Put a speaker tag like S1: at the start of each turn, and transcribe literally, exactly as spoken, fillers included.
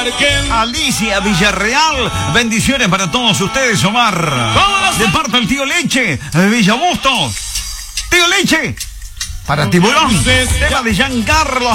S1: Alicia Villarreal, bendiciones para todos ustedes, Omar. De parte del tío Leche, Villabusto. Tío Leche, para Tiburón, tema de Giancarlo